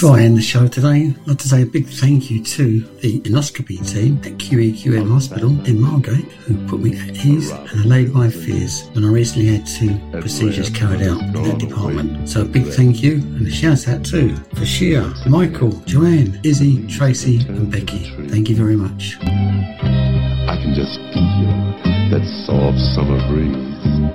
Before I end the show today, I'd like to say a big thank you to the endoscopy team at QEQM Hospital in Margate, who put me at ease and allayed my fears when I recently had 2 procedures carried out in that department. So a big thank you and a shout out too for Shia, Michael, Joanne, Izzy, Tracy and Becky. Thank you very much. I can just feel that soft summer breeze